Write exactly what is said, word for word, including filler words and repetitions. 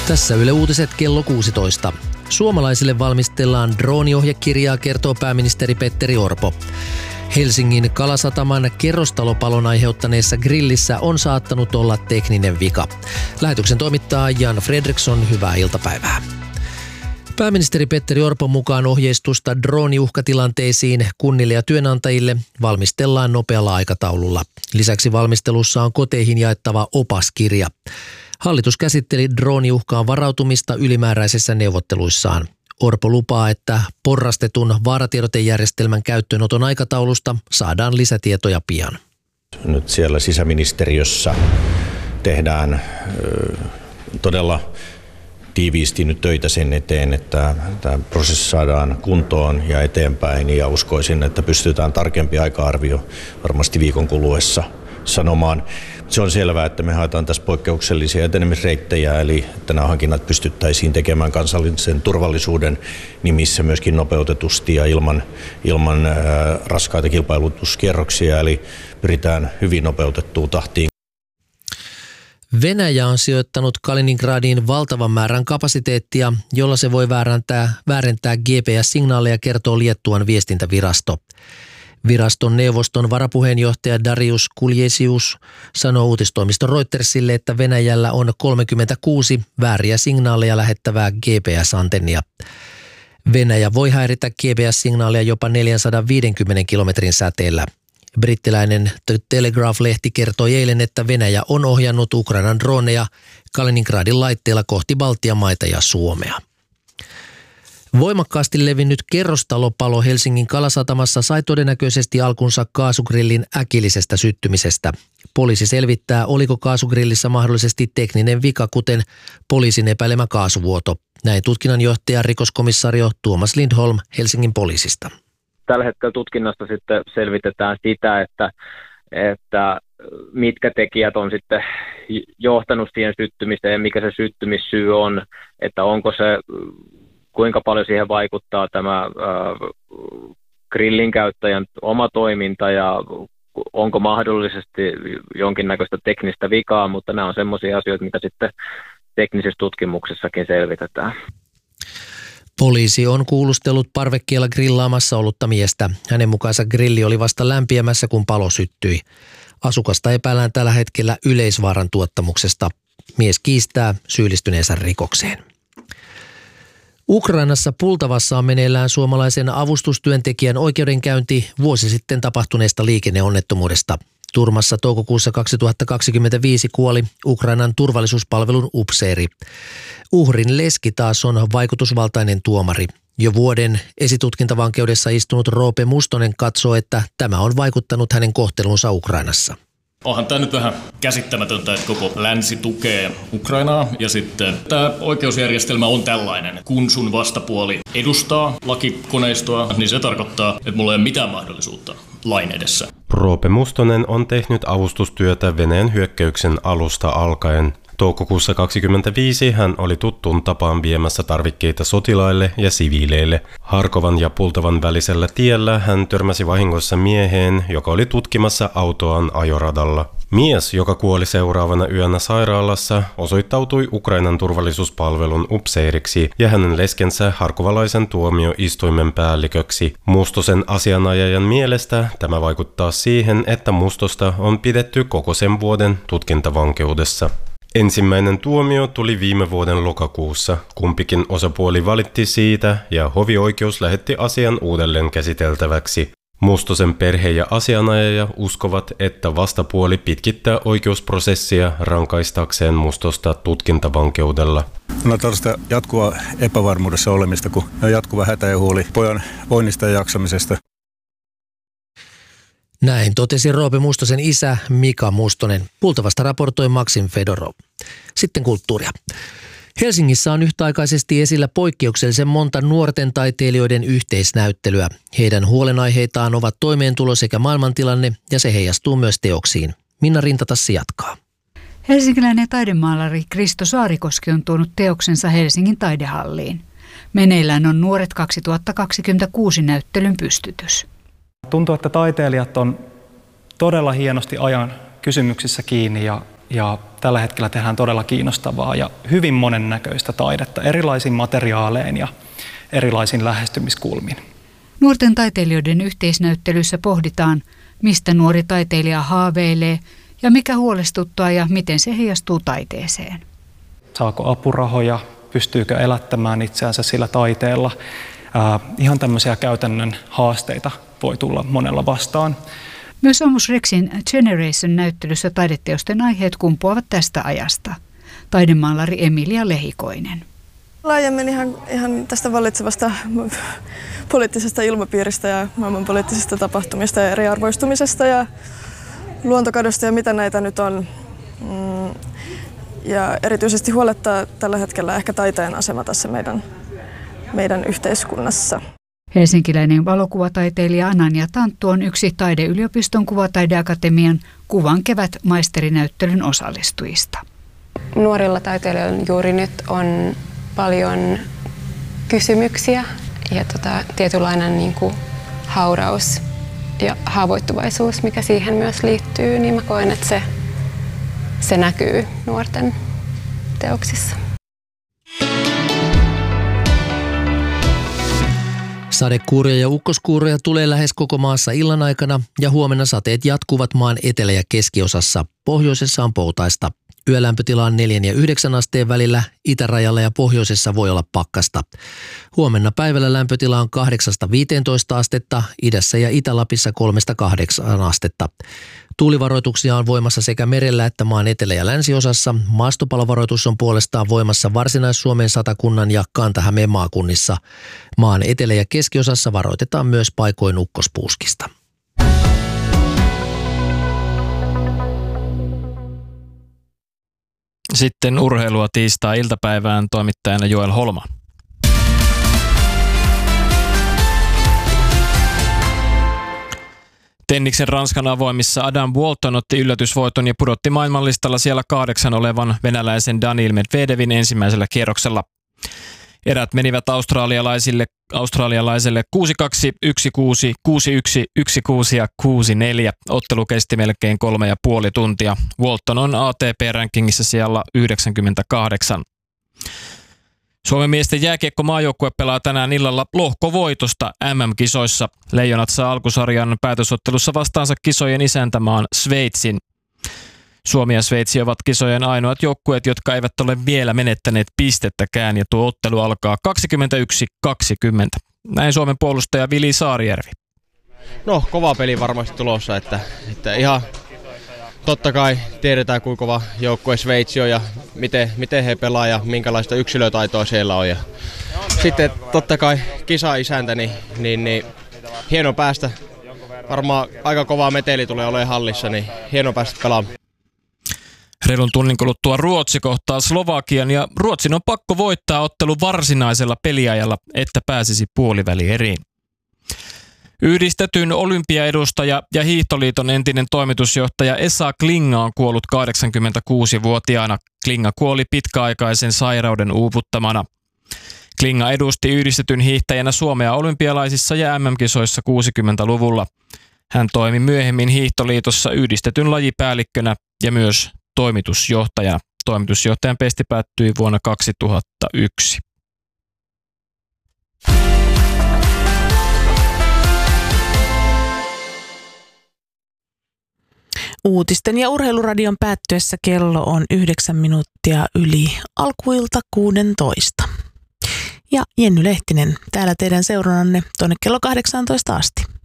Tässä Yle Uutiset kello kuusitoista. Suomalaisille valmistellaan drooniohjekirjaa, kertoo pääministeri Petteri Orpo. Helsingin Kalasataman kerrostalopalon aiheuttaneessa grillissä on saattanut olla tekninen vika. Lähetyksen toimittaa Jan Fredriksson, hyvää iltapäivää. Pääministeri Petteri Orpon mukaan ohjeistusta drooniuhkatilanteisiin kunnille ja työnantajille valmistellaan nopealla aikataululla. Lisäksi valmistelussa on koteihin jaettava opaskirja. Hallitus käsitteli drooniuhkaan varautumista ylimääräisissä neuvotteluissaan. Orpo lupaa, että porrastetun vaaratiedotejärjestelmän käyttöönoton aikataulusta saadaan lisätietoja pian. Nyt siellä sisäministeriössä tehdään ö, todella tiiviisti nyt töitä sen eteen, että tämä prosessi saadaan kuntoon ja eteenpäin, ja uskoisin, että pystytään tarkempi aika-arvio varmasti viikon kuluessa sanomaan. Se on selvää, että me haetaan tässä poikkeuksellisia etenemisreittejä, eli että nämä hankinnat pystyttäisiin tekemään kansallisen turvallisuuden nimissä myöskin nopeutetusti ja ilman, ilman ää, raskaita kilpailutuskierroksia, eli pyritään hyvin nopeutettuun tahtiin. Venäjä on sijoittanut Kaliningradiin valtavan määrän kapasiteettia, jolla se voi väärentää, väärentää G P S-signaaleja, kertoo Liettuan viestintävirasto. Viraston neuvoston varapuheenjohtaja Darius Kuljesius sanoo uutistoimisto Reutersille, että Venäjällä on kolmekymmentäkuusi vääriä signaaleja lähettävää G P S-antennia. Venäjä voi häiritä G P S-signaaleja jopa neljäsataaviisikymmentä kilometrin säteellä. Brittiläinen The Telegraph-lehti kertoi eilen, että Venäjä on ohjannut Ukrainan droneja Kaliningradin laitteella kohti Baltian maita ja Suomea. Voimakkaasti levinnyt kerrostalopalo Helsingin Kalasatamassa sai todennäköisesti alkunsa kaasugrillin äkillisestä syttymisestä. Poliisi selvittää, oliko kaasugrillissä mahdollisesti tekninen vika, kuten poliisin epäilemä kaasuvuoto. Näin tutkinnanjohtaja rikoskomissario Tuomas Lindholm Helsingin poliisista. Tällä hetkellä tutkinnasta sitten selvitetään sitä, että, että mitkä tekijät on sitten johtanut siihen syttymiseen ja mikä se syttymissyy on, että onko se, kuinka paljon siihen vaikuttaa tämä äh, grillin käyttäjän oma toiminta ja onko mahdollisesti jonkinnäköistä teknistä vikaa, mutta nämä on semmoisia asioita, mitä sitten teknisessä tutkimuksessakin selvitetään. Poliisi on kuulustellut parvekkeella grillaamassa ollutta miestä. Hänen mukaansa grilli oli vasta lämpiämässä, kun palo syttyi. Asukasta epäillään tällä hetkellä yleisvaaran tuottamuksesta. Mies kiistää syyllistyneensä rikokseen. Ukrainassa Pultavassa on meneillään suomalaisen avustustyöntekijän oikeudenkäynti vuosi sitten tapahtuneesta liikenneonnettomuudesta. Turmassa toukokuussa kaksituhattakaksikymmentäviisi kuoli Ukrainan turvallisuuspalvelun upseeri. Uhrin leski taas on vaikutusvaltainen tuomari. Jo vuoden esitutkintavankeudessa istunut Roope Mustonen katsoo, että tämä on vaikuttanut hänen kohtelunsa Ukrainassa. Onhan tämä nyt vähän käsittämätöntä, että koko länsi tukee Ukrainaa ja sitten tämä oikeusjärjestelmä on tällainen. Kun sun vastapuoli edustaa lakikoneistoa, niin se tarkoittaa, että mulla ei ole mitään mahdollisuutta lain edessä. Roope Mustonen on tehnyt avustustyötä Venäjän hyökkäyksen alusta alkaen. Toukokuussa kaksikymmentäviisi hän oli tuttuun tapaan viemässä tarvikkeita sotilaille ja siviileille. Harkovan ja Pultavan välisellä tiellä hän törmäsi vahingossa mieheen, joka oli tutkimassa autoaan ajoradalla. Mies, joka kuoli seuraavana yönä sairaalassa, osoittautui Ukrainan turvallisuuspalvelun upseeriksi ja hänen leskensä harkovalaisen tuomioistuimen päälliköksi. Mustosen asianajajan mielestä tämä vaikuttaa siihen, että Mustosta on pidetty koko sen vuoden tutkintavankeudessa. Ensimmäinen tuomio tuli viime vuoden lokakuussa. Kumpikin osapuoli valitti siitä ja hovioikeus lähetti asian uudelleen käsiteltäväksi. Mustosen perhe ja asianajaja uskovat, että vastapuoli pitkittää oikeusprosessia rankaistakseen Mustosta tutkintavankeudella. No tällaista jatkuvaa epävarmuudessa olemista, kun jatkuva hätä ja huoli pojan voinnista ja jaksamisesta. Näin totesi Roope Mustosen isä Mika Mustonen. Pultavasta raportoi Maksim Fedorov. Sitten kulttuuria. Helsingissä on yhtäaikaisesti esillä poikkeuksellisen monta nuorten taiteilijoiden yhteisnäyttelyä. Heidän huolenaiheitaan ovat toimeentulo sekä maailmantilanne, ja se heijastuu myös teoksiin. Minna Rintatassi jatkaa. Helsinkiläinen taidemaalari Kristo Saarikoski on tuonut teoksensa Helsingin taidehalliin. Meneillään on Nuoret kaksituhattakaksikymmentäkuusi näyttelyn pystytys. Tuntuu, että taiteilijat on todella hienosti ajan kysymyksissä kiinni ja ja tällä hetkellä tehdään todella kiinnostavaa ja hyvin monennäköistä taidetta erilaisin materiaalein ja erilaisin lähestymiskulmin. Nuorten taiteilijoiden yhteisnäyttelyssä pohditaan, mistä nuori taiteilija haaveilee ja mikä huolestuttaa ja miten se heijastuu taiteeseen. Saako apurahoja, pystyykö elättämään itseänsä sillä taiteella? Äh, ihan tämmöisiä käytännön haasteita voi tulla monella vastaan. Myös Omus Rexin Generation-näyttelyssä taideteosten aiheet kumpuavat tästä ajasta. Taidemaalari Emilia Lehikoinen. Laajemmin ihan, ihan tästä vallitsevasta poliittisesta ilmapiiristä ja maailmanpoliittisista tapahtumista ja eriarvoistumisesta ja luontokadosta ja mitä näitä nyt on. Ja erityisesti huolettaa tällä hetkellä ehkä taiteen asema tässä meidän, meidän yhteiskunnassa. Helsinkiläinen valokuvataiteilija Anania Tanttu on yksi Taideyliopiston kuvataideakatemian Kuvan kevät -maisterinäyttelyn osallistujista. Nuorilla taiteilijoilla juuri nyt on paljon kysymyksiä ja tota, tietynlainen niin kuin hauraus ja haavoittuvaisuus, mikä siihen myös liittyy, niin mä koen, että se, se näkyy nuorten teoksissa. Sadekuuroja ja ukkoskuuroja tulee lähes koko maassa illan aikana ja huomenna sateet jatkuvat maan etelä- ja keskiosassa. Pohjoisessa on poutaista. Yölämpötila on neljän ja yhdeksän asteen välillä, itärajalla ja pohjoisessa voi olla pakkasta. Huomenna päivällä lämpötila on kahdeksasta viiteentoista astetta, idässä ja Itä-Lapissa kolmesta kahdeksaan astetta. Tuulivaroituksia on voimassa sekä merellä että maan etelä- ja länsiosassa. Maastopalovaroitus on puolestaan voimassa Varsinais-Suomen, Satakunnan ja Kanta-Hämeen maakunnissa. Maan etelä- ja keskiosassa varoitetaan myös paikoin ukkospuuskista. Sitten urheilua tiistai-iltapäivään, toimittajana Joel Holma. Tenniksen Ranskan avoimissa Adam Walton otti yllätysvoiton ja pudotti maailmanlistalla siellä kahdeksan olevan venäläisen Daniil Medvedevin ensimmäisellä kierroksella. Erät menivät australialaisille, australialaiselle kuusi kaksi, yksi kuusi, kuusi yksi, yksi kuusi ja kuusi neljä. Ottelu kesti melkein kolme ja puoli tuntia. Walton on A T P-rankingissa siellä yhdeksänkymmentäkahdeksan. Suomen miesten jääkiekko-maajoukkue pelaa tänään illalla lohkovoitosta M M-kisoissa. Leijonat saa alkusarjan päätösottelussa vastaansa kisojen isäntämaan Sveitsin. Suomi ja Sveitsi ovat kisojen ainoat joukkueet, jotka eivät ole vielä menettäneet pistettäkään, ja tuo ottelu alkaa kaksikymmentäyksi kaksikymmentä. Näin Suomen puolustaja Vili Saarijärvi. No, kova peli varmasti tulossa, että, että ihan totta kai tiedetään, kuinka kova joukkue Sveitsi on ja miten, miten he pelaa ja minkälaista yksilötaitoa siellä on. Ja sitten totta kai kisa-isäntä, niin, niin, niin hieno päästä. Varmaan aika kova meteli tulee olemaan hallissa, niin hieno päästä pelaamaan. Reilun tunnin kuluttua Ruotsi kohtaa Slovakian ja Ruotsin on pakko voittaa ottelu varsinaisella peliajalla, että pääsisi puolivälieriin. Yhdistetyn olympiaedustaja ja Hiihtoliiton entinen toimitusjohtaja Esa Klinga on kuollut kahdeksankymmentäkuusivuotiaana. Klinga kuoli pitkäaikaisen sairauden uuvuttamana. Klinga edusti yhdistetyn hiihtäjänä Suomea olympialaisissa ja M M-kisoissa kuusikymmentäluvulla. Hän toimi myöhemmin Hiihtoliitossa yhdistetyn lajipäällikkönä ja myös toimitusjohtajana. Toimitusjohtajan pesti päättyi vuonna kaksituhattayksi. Uutisten ja urheiluradion päättyessä kello on yhdeksän minuuttia yli alkuilta kuusitoista. Ja Jenny Lehtinen täällä teidän seurannanne tuonne kello kahdeksantoista asti.